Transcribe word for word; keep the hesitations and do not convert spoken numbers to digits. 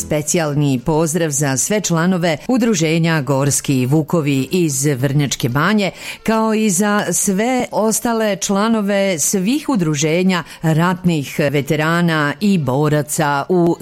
specijalni pozdrav za sve članove Udruženja Gorski Vukovi iz Vrnjačke Banje, kao i za sve ostale članove svih udruženja ratnih veterana i boraca u